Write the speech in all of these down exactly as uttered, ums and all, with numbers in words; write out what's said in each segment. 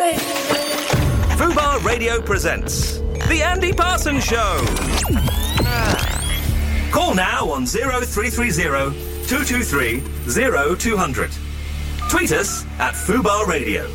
Fubar Radio presents The Andy Parsons Show. Call now on oh three three oh, two two three, oh two hundred. Tweet us at Fubar Radio.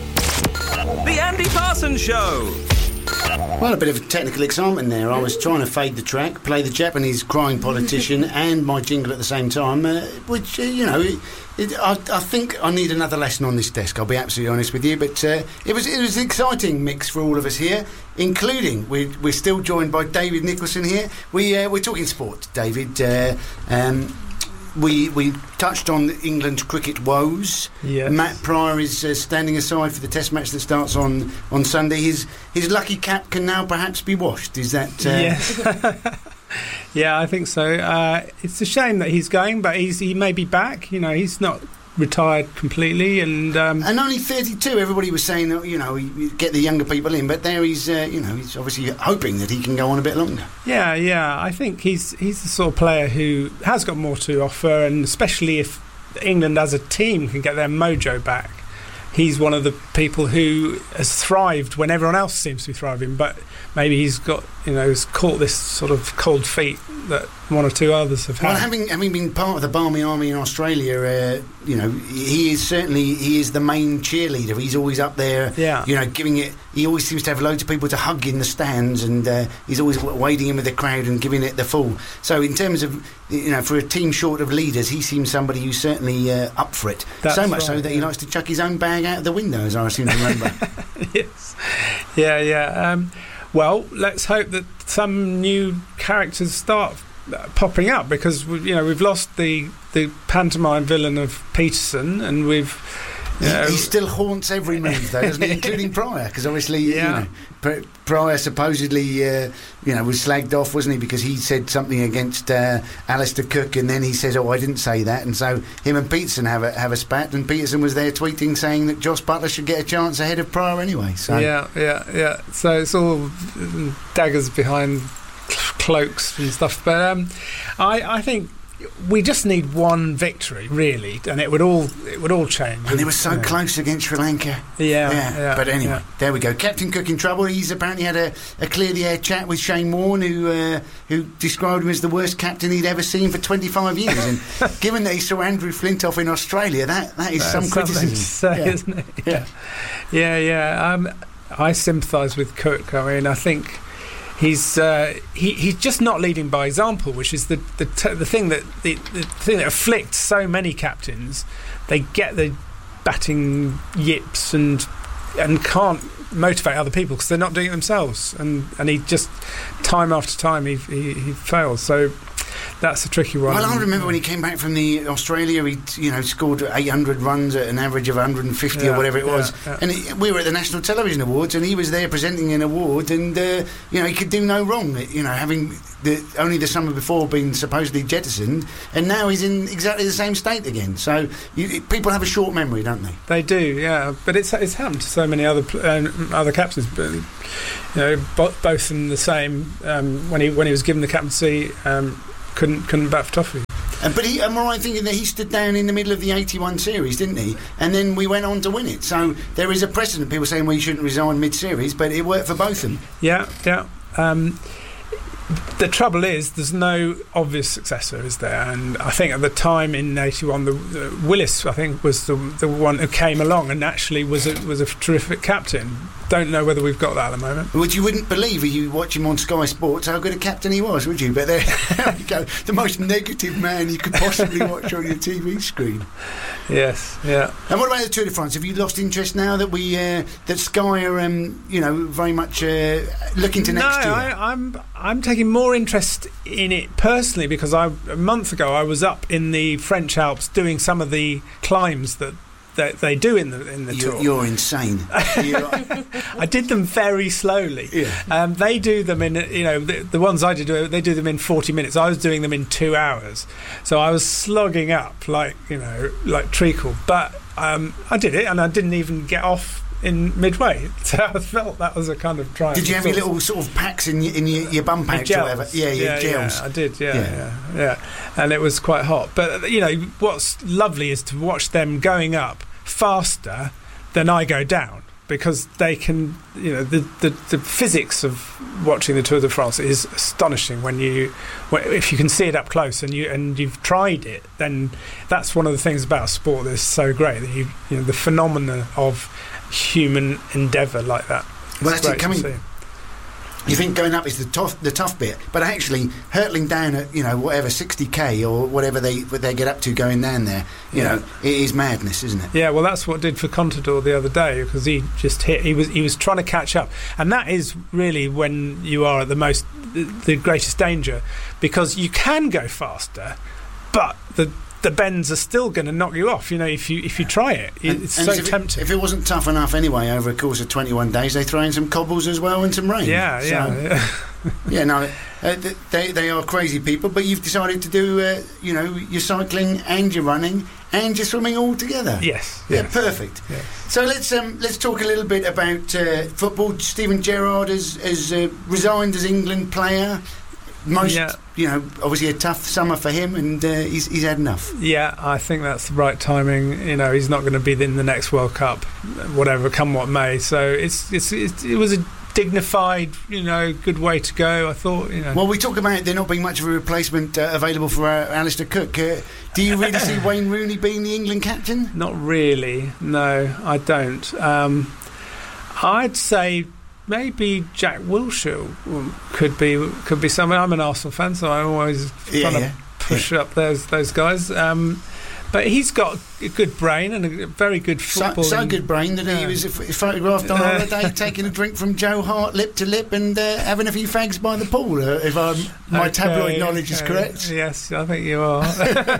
The Andy Parsons Show. Well, a bit of technical excitement there. I was trying to fade the track, play the Japanese crying politician and my jingle at the same time, uh, which, uh, you know, it, it, I, I think I need another lesson on this desk, I'll be absolutely honest with you. But uh, it was it was an exciting mix for all of us here, including, we're, we're still joined by David Nicholson here. We, uh, we're talking sport, David. Uh, um, We we touched on England's cricket woes. Yes. Matt Pryor is uh, standing aside for the Test match that starts on, on Sunday. His his lucky cap can now perhaps be washed. Is that? Uh... Yes. Yeah, I think so. Uh, it's a shame that he's going, but he's he may be back. You know, he's not retired completely, and um, and only thirty-two. Everybody was saying that, you know, you get the younger people in, but there he's uh, you know he's obviously hoping that he can go on a bit longer. Yeah, yeah. I think he's he's the sort of player who has got more to offer, and especially if England as a team can get their mojo back, he's one of the people who has thrived when everyone else seems to be thriving. But maybe he's got, you know, he's caught this sort of cold feet that one or two others have had. Well, having having been part of the Barmy Army in Australia, uh, you know, he is certainly he is the main cheerleader. He's always up there, yeah. you know, giving it. He always seems to have loads of people to hug in the stands, and uh, he's always wading in with the crowd and giving it the full. So, in terms of, you know, for a team short of leaders, he seems somebody who's certainly uh, up for it. That's so much right, so that yeah. he likes to chuck his own bag out of the window, as I seem to remember. Yes, yeah, yeah. Um, well, let's hope that some new characters start uh, popping up, because we, you know we've lost the the pantomime villain of Peterson, and we've you he, know, he still haunts every move, though, doesn't he? Including Pryor, because obviously, yeah. you know, Pr- Pryor supposedly, uh, you know, was slagged off, wasn't he? Because he said something against uh, Alistair Cook, and then he says, "Oh, I didn't say that," and so him and Peterson have a have a spat, and Peterson was there tweeting saying that Josh Butler should get a chance ahead of Pryor anyway. So yeah, yeah, yeah. So it's all daggers behind cloaks and stuff, but um, I I think we just need one victory, really, and it would all it would all change. And they were so yeah. close against Sri Lanka. Yeah, yeah. yeah but anyway, yeah. there we go. Captain Cook in trouble. He's apparently had a, a clear the air chat with Shane Warne, who uh, who described him as the worst captain he'd ever seen for twenty-five years. And given that he saw Andrew Flintoff in Australia, that that is That's some criticism, to say, yeah. isn't it? Yeah, yeah, yeah. Um, I sympathise with Cook. I mean, I think. He's uh, he, he's just not leading by example, which is the the, t- the thing that the, the thing that afflicts so many captains. They get the batting yips and and can't motivate other people because they're not doing it themselves. And, and he just time after time he he, he fails. So that's a tricky one. Well, I remember when he came back from the Australia, he you know scored eight hundred runs at an average of one hundred fifty yeah, or whatever it yeah, was, yeah. and it, we were at the National Television Awards, and he was there presenting an award, and uh, you know he could do no wrong. You know, having the, only the summer before been supposedly jettisoned, and now he's in exactly the same state again. So you, people have a short memory, don't they? They do, yeah. But it's it's happened to so many other um, other captains. But you know, bo- both in the same um, when he when he was given the captaincy. Um, Couldn't couldn't bat for toffee. Uh, but he, am I right thinking that he stood down in the middle of the eighty-one series, didn't he? And then we went on to win it. So there is a precedent. People saying well, he shouldn't resign mid-series, but it worked for both of them. Yeah, yeah. Um, the trouble is, there's no obvious successor, is there? And I think at the time in eighty-one, the, the Willis, I think, was the the one who came along and actually was a, was a terrific captain. Don't know whether we've got that at the moment. Which you wouldn't believe if you watch him on Sky Sports how good a captain he was, would you? But there, there you go, the most negative man you could possibly watch on your T V screen. Yes, yeah. And what about the Tour de France? Have you lost interest now that we uh, that Sky are, um, you know, very much uh, looking to next no, year? I, I'm I'm taking more interest in it personally because I a month ago I was up in the French Alps doing some of the climbs that. That they do in the in the you're, tour. You're insane. You're I did them very slowly. Yeah. Um, they do them in, you know, the, the ones I did, they do them in forty minutes. I was doing them in two hours. So I was slogging up like, you know, like treacle. But um, I did it, and I didn't even get off in midway. So I felt that was a kind of triumph. Did you have your little sort of packs in your, in your, your bum pouch or whatever? Yeah, your yeah, gels. Yeah, I did, yeah, Yeah. yeah, yeah. And it was quite hot. But, you know, what's lovely is to watch them going up faster than I go down, because they can, you know, the, the, the physics of watching the Tour de France is astonishing when you, if you can see it up close and you and you've tried it, then that's one of the things about sport that's so great, that you, you know, the phenomena of human endeavour like that. Well, that's it. Coming, you think going up is the tough, the tough bit, but actually hurtling down at, you know, whatever sixty k or whatever they what they get up to going down there, you yeah. know, it is madness, isn't it? Yeah, well, that's what did for Contador the other day, because he just hit. He was he was trying to catch up, and that is really when you are at the most the, the greatest danger, because you can go faster, but the the bends are still going to knock you off, you know, if you if you try it. And, it's and so if tempting. It, if it wasn't tough enough anyway, over a course of twenty-one days, they throw in some cobbles as well and some rain. Yeah, so, yeah. yeah. yeah, no, uh, they they are crazy people, but you've decided to do, uh, you know, your cycling and your running and your swimming all together. Yes. Yeah, yes. perfect. Yes. So let's um, let's talk a little bit about uh, football. Steven Gerrard has, has uh, resigned as England player. Most, yeah. you know, obviously a tough summer for him, and uh, he's he's had enough. Yeah, I think that's the right timing. You know, he's not going to be in the next World Cup, whatever, come what may. So it's it's, it's it was a dignified, you know, good way to go, I thought. You know. Well, we talk about there not being much of a replacement uh, available for uh, Alistair Cook. Uh, do you really see Wayne Rooney being the England captain? Not really. No, I don't. Um, I'd say maybe Jack Wilshere could be could be someone. I'm an Arsenal fan, so I'm always yeah, trying yeah. to push yeah. up those those guys. Um, but he's got a good brain and a very good football. So, so good brain that yeah. he was photographed on Uh, holiday taking a drink from Joe Hart, lip to lip, and uh, having a few fags by the pool. Uh, if I'm, my okay, tabloid knowledge okay. is correct. Yes, I think you are.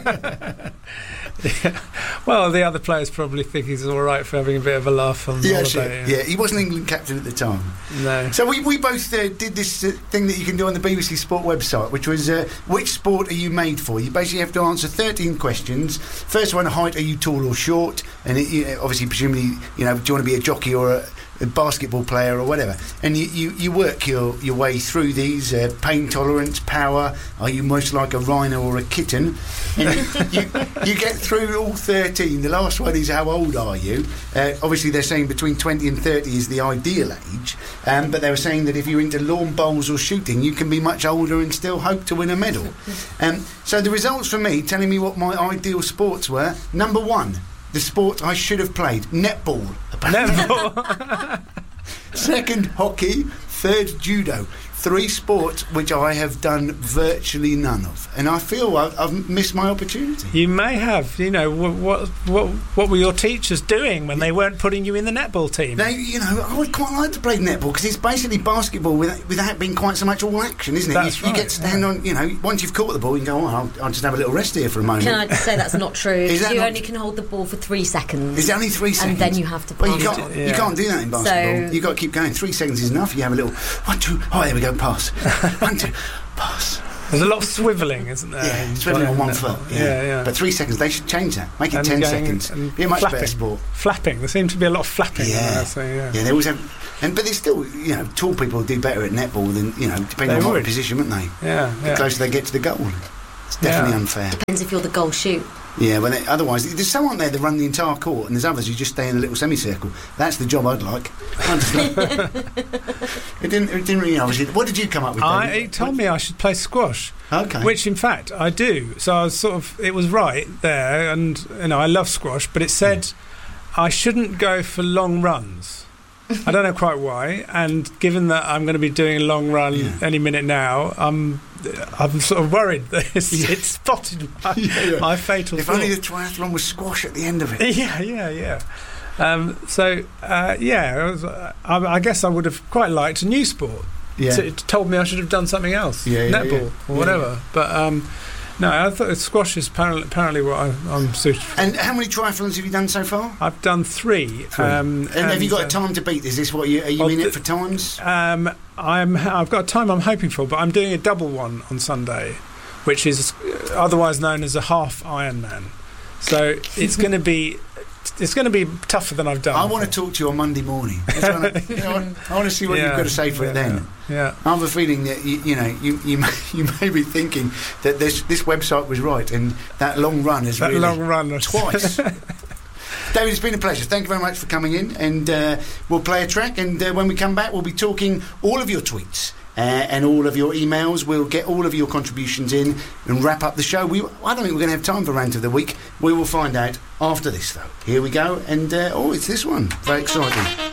yeah. Well, the other players probably think he's all right for having a bit of a laugh on yeah, holiday. sure. Yeah. yeah, he wasn't England captain at the time. No. So we, we both uh, did this uh, thing that you can do on the B B C Sport website, which was uh, which sport are you made for? You basically have to answer thirteen questions. First one, height, are you tall or short? And it, you know, obviously, presumably, you know, do you want to be a jockey or a, a basketball player or whatever? And you, you, you work your, your way through these. Uh, pain tolerance, power, are you most like a rhino or a kitten? And you, you, you get through all thirteen. The last one is how old are you? Uh, obviously, they're saying between twenty and thirty is the ideal age, um, but they were saying that if you're into lawn bowls or shooting, you can be much older and still hope to win a medal. Um, so the results for me, telling me what my ideal sports were: number one, the sport I should have played, netball. Netball. Second, hockey. Third, judo. Three sports which I have done virtually none of, and I feel I've, I've missed my opportunity. You may have. You know, what what what were your teachers doing when they weren't putting you in the netball team? Now, you know, I would quite like to play netball because it's basically basketball without, without being quite so much all action, isn't it? That's you, right, you get to stand yeah. on, you know, once you've caught the ball, you can go, oh, I'll, I'll just have a little rest here for a moment. Can I just say that's not true? Is that you not only can hold the ball for three seconds. Is it only three seconds? And then you have to Well, pass you it. can't, Yeah. you can't do that in basketball. So- You've got to keep going. Three seconds is enough. You have a little one, two, oh, there we go, pass. One, two, pass. There's a lot of swivelling, isn't there? Yeah, in swiveling on one netball? foot. Yeah. Yeah, yeah. But three seconds, they should change that. Make it And ten going seconds. and Be a much flapping. better sport. Flapping. There seems to be a lot of flapping. Yeah. There, so, yeah. Yeah, they always have. And, but there's still, you know, tall people do better at netball than, you know, depending They on what would. position, wouldn't they? Yeah, The yeah. closer they get to the goal. It's definitely Yeah. unfair. Depends if you're the goal shoot. Yeah, well, they, otherwise, there's someone there that run the entire court, and there's others who just stay in a little semicircle. That's the job I'd like. I'd just like it didn't. It didn't really. Obviously, what did you come up with? I, David? he told me I should play squash, Okay. which in fact I do. So I was sort of, it was right there, and you know I love squash, but it said I shouldn't go for long runs. I don't know quite why, and given that I'm going to be doing a long run Yeah. any minute now, I'm I'm sort of worried that it's, Yeah. it's spotted my, Yeah, yeah. my fatal If flaw. only the triathlon was squash at the end of it. Yeah, yeah, yeah. Um, so, uh, yeah, I, was, uh, I, I guess I would have quite liked a new sport. Yeah. So it told me I should have done something else, Yeah, yeah, netball yeah. or Yeah. whatever. But um, no, I thought squash is apparently, apparently what I, I'm suited for. And how many triathlons have you done so far? I've done three. Three. Um, and, have you got uh, a time to beat? Is this what you are you well, in the- it for times? Um, I'm. I've got a time I'm hoping for, but I'm doing a double one on Sunday, which is uh, otherwise known as a half Ironman. So it's going to be. It's going to be tougher than I've done. I want to talk to you on Monday morning. That's when I, you know, I want to see what Yeah, you've got to say for yeah, it then. Yeah. I have a feeling that you, you know you you may, you may be thinking that this this website was right and that long run is That really long run was- twice. David, it's been a pleasure. Thank you very much for coming in, and uh, we'll play a track, and uh, when we come back we'll be talking all of your tweets uh, and all of your emails. We'll get all of your contributions in and wrap up the show. We, I don't think we're going to have time for Rant of the Week. We will find out after this, though. Here we go, and uh, oh, it's this one. Very exciting.